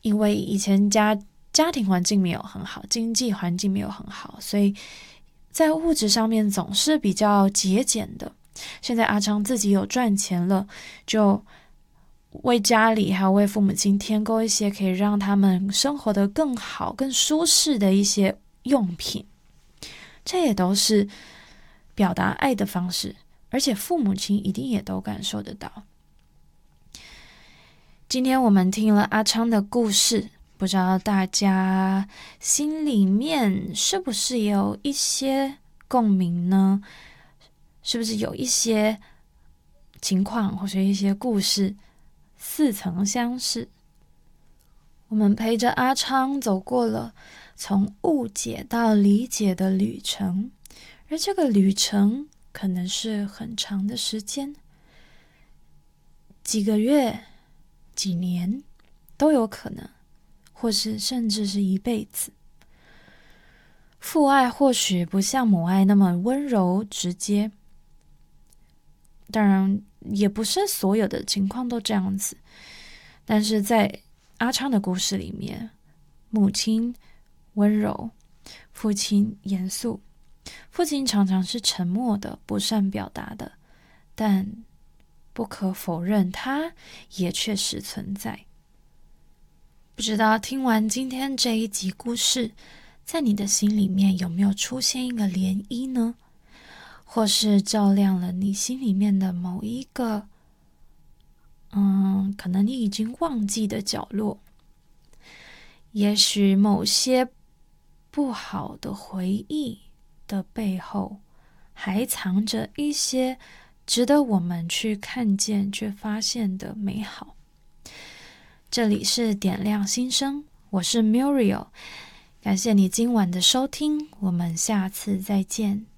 因为以前家庭环境没有很好，经济环境没有很好，所以在物质上面总是比较节俭的。现在阿昌自己有赚钱了，就为家里还有为父母亲添购一些可以让他们生活得更好更舒适的一些用品，这也都是表达爱的方式，而且父母亲一定也都感受得到。今天我们听了阿昌的故事，不知道大家心里面是不是也有一些共鸣呢？是不是有一些情况或者一些故事似曾相识？我们陪着阿昌走过了从误解到理解的旅程，而这个旅程可能是很长的时间，几个月、几年都有可能，或是甚至是一辈子。父爱或许不像母爱那么温柔直接，当然也不是所有的情况都这样子，但是在阿昌的故事里面，母亲温柔，父亲严肃。父亲常常是沉默的，不善表达的，但不可否认，他也确实存在。不知道听完今天这一集故事，在你的心里面有没有出现一个涟漪呢？或是照亮了你心里面的某一个可能你已经忘记的角落。也许某些不好的回忆的背后，还藏着一些值得我们去看见却发现的美好。这里是点亮心声，我是 Muriel， 感谢你今晚的收听，我们下次再见。